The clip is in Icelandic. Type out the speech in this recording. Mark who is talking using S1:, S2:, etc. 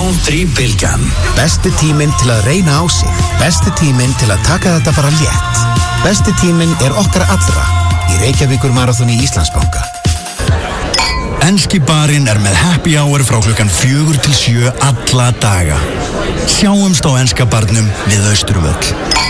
S1: Country-bylgjan.
S2: Besti tíminn til að reyna á sig. Besti tíminn til að taka þetta bara létt. Besti tíminn okkar allra í Reykjavíkur Marathoni Íslandsbanka.
S1: Enski barinn með happy hour frá klukkan 4 til 7 alla daga. Sjáumst á enska barnum við Austurvöll.